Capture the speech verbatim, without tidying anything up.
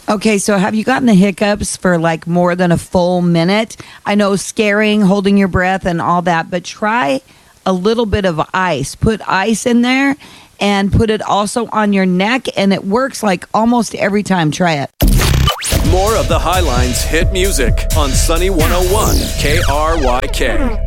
Okay, so have you gotten the hiccups for like more than a full minute? I know scaring, holding your breath, and all that, but try a little bit of ice. Put ice in there and put it also on your neck, and it works like almost every time. Try it. More of the Highlines hit music on Sunny one oh one K R Y K.